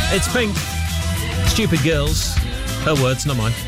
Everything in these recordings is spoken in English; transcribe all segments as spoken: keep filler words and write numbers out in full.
It's Pink. Stupid Girls. Her words, not mine.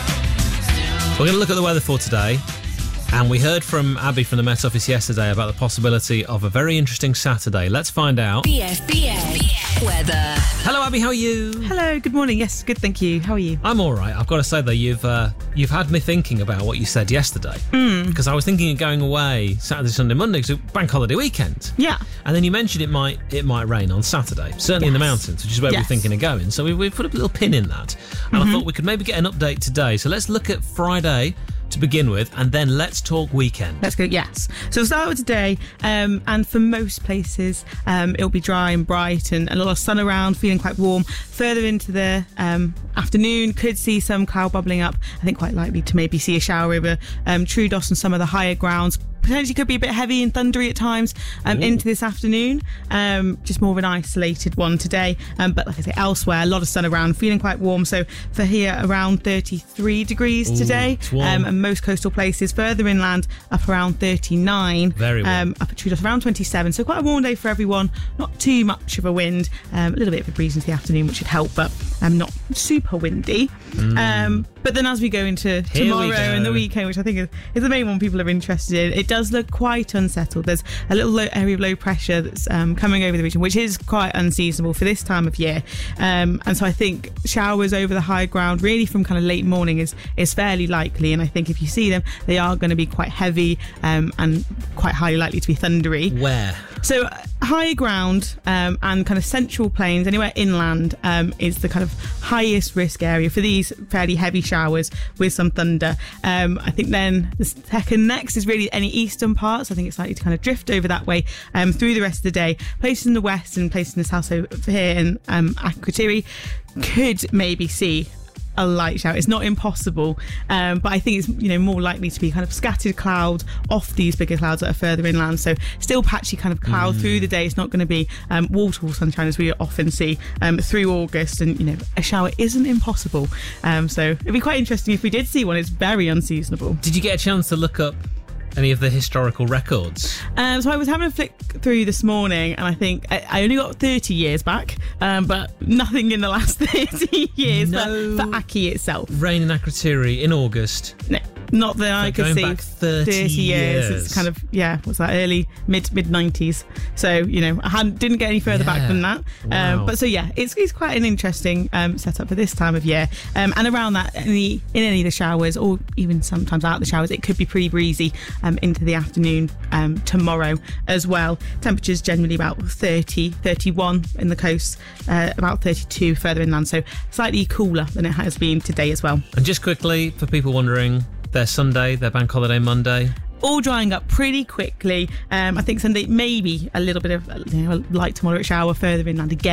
We're going to look at the weather for today. And we heard from Abby from the Met Office yesterday about the possibility of a very interesting Saturday. Let's find out. B F B A weather. Hello, Abby. How are you? Hello. Good morning. Yes, good. Thank you. How are you? I'm all right. I've got to say though, you've uh, you've had me thinking about what you said yesterday. Because mm. I was thinking of going away Saturday, Sunday, Monday, so bank holiday weekend. Yeah. And then you mentioned it might it might rain on Saturday, certainly yes. in the mountains, which is where yes. we're thinking of going. So we we put a little pin in that, and mm-hmm. I thought we could maybe get an update today. So let's look at Friday to begin with, and then let's talk weekend. Let's go, yes. So we'll start with today, um, and for most places, um, it'll be dry and bright and a lot of sun around, feeling quite warm. Further into the um, afternoon, could see some cloud bubbling up. I think quite likely to maybe see a shower over um, Troodos and some of the higher grounds. Potentially could be a bit heavy and thundery at times um, into this afternoon. Um, just more of an isolated one today. Um, but like I say, elsewhere, a lot of sun around, feeling quite warm. So for here, around thirty-three degrees Ooh, today. Um, and most coastal places further inland up around thirty-nine. Very warm. Um, up at Troodos around twenty-seven. So quite a warm day for everyone. Not too much of a wind. Um, a little bit of a breeze into the afternoon, which should help, but um, not super windy. Mm. Um, but then as we go into Here tomorrow go. and the weekend, which I think is, is the main one people are interested in, it does look quite unsettled. There's a little low area of low pressure that's um, coming over the region, which is quite unseasonable for this time of year. Um, and so I think showers over the high ground, really from kind of late morning, is is fairly likely. And I think if you see them, they are going to be quite heavy um, and quite highly likely to be thundery. Where? So uh, high ground um, and kind of central plains, anywhere inland, um, is the kind of highest risk area for these fairly heavy showers with some thunder. Um, I think then the second next is really any eastern parts. I think it's likely to kind of drift over that way um, through the rest of the day. Places in the west and places in the south, so here in um, Akrotiri, could maybe see a light shower. It's not impossible, um, but I think it's you know more likely to be kind of scattered cloud off these bigger clouds that are further inland. So still patchy kind of cloud mm. through the day. It's not going to be um, wall-to-wall sunshine as we often see um, through August, and you know a shower isn't impossible. Um, so it'd be quite interesting if we did see one. It's very unseasonable. Did you get a chance to look up any of the historical records? Um, so I was having a flick through this morning, and I think I, I only got thirty years back, um, but nothing in the last thirty years no for, for Aki itself. Rain in Akrotiri in August. No, not that I could going see. Back thirty, thirty years. years. It's kind of, yeah, what's that, early, mid mid nineties. So, you know, I hadn't, didn't get any further yeah. back than that. Wow. Um, but so, yeah, it's, it's quite an interesting um, setup for this time of year. Um, and around that, in, the, in any of the showers, or even sometimes out of the showers, it could be pretty breezy um, into the afternoon um, tomorrow as well. Temperatures generally about thirty, thirty-one in the coast, uh, about thirty-two further inland. So slightly cooler than it has been today as well. And just quickly, for people wondering, their Sunday, their bank holiday Monday, all drying up pretty quickly. Um, I think Sunday maybe a little bit of you know, a light to moderate shower further inland again.